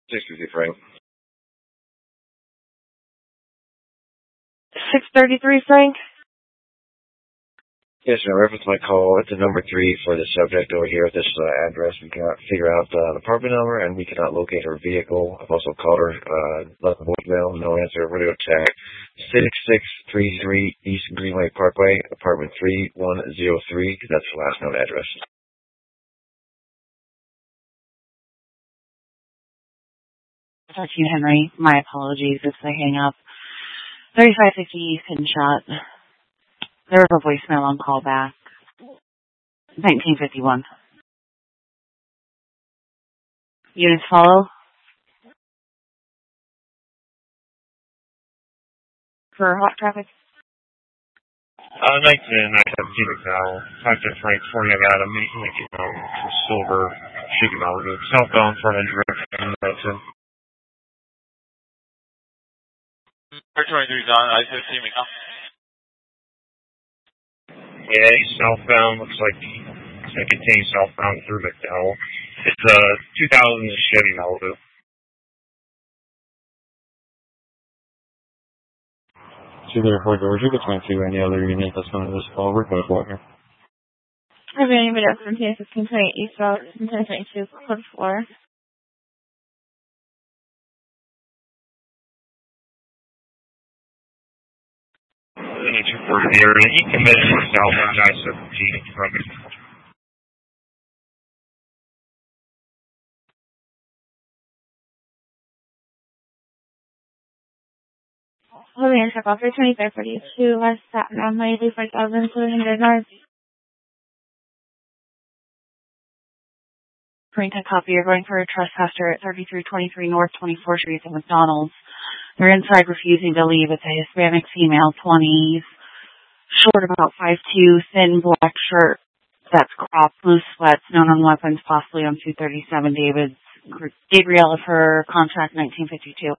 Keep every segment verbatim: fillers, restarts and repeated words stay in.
six fifty, Frank. six thirty-three, Frank? Yes, ma'am. Reference my call. It's a number three for the subject over here at this uh, address. We cannot figure out uh, the apartment number, and we cannot locate her vehicle. I've also called her, uh, left a voicemail, no answer. Radio tag six six three three East Greenway Parkway, apartment three one zero three. That's the last known address. thirteen Henry. My apologies if I hang up. thirty-five fifty East Hidden Shot. There was a voicemail on callback. nineteen fifty-one. Units follow. For hot traffic? Uh, nineteen, I have Phoenix now. Talk to Frank for you. I got a meeting, like, you know, for silver, shaking Malibu. Southbound front end direction, nineteen. four twenty-three is on. I just see me now. Yeah, he's southbound. Looks like it's going to continue southbound through McDowell. It's a uh, two thousand Chevy Malibu. two thirty-four Georgia, gets my two any other unit that's going to this call. We're going to go here. Have anybody else from T S fifteen twenty East Route, fifteen twenty-two, code four. two forty the area. He committed himself on I seventeen from it. Holding and check off for twenty-five forty-two, West Satin on Miami, four thousand seven hundred North. Frank, a copy. You're going for a trespasser at thirty-three twenty-three North twenty-fourth Street at McDonald's. They're inside refusing to leave. It's a Hispanic female, twenties, short about five two, thin black shirt that's cropped, loose sweats, known on weapons, possibly on two thirty-seven David's. Gabrielle of her contract nineteen fifty-two.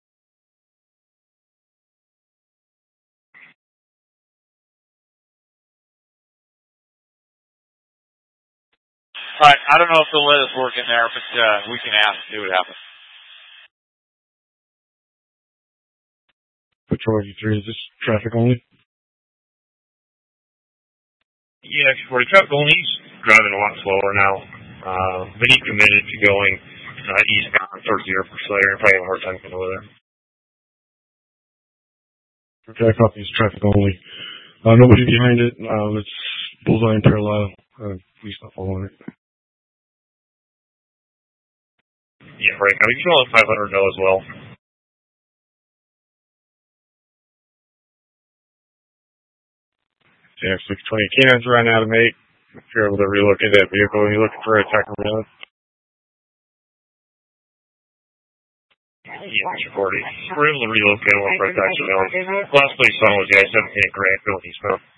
Alright, I don't know if they'll let us work in there, but uh, we can ask, see what happens. Patrol eighty-three, is this traffic only? Yeah, for the truck only, he's driving a lot slower now. Uh, but he committed to going uh, eastbound towards the Air Force later and probably have a hard time getting over there. Okay, I copy, it's traffic only. Uh, nobody behind it. Uh, it's bullseye and parallel. Uh, please stop following it. Yeah, right. Now, you can let five hundred know as well. Yeah, six twenty. Cannon's run out of mate. If you're able to relocate that vehicle and you're looking for a attacker road. Yeah, two forty. We're able to relocate one for attacker road. Last place on was the I seventeen at Grant, Philly, eastbound.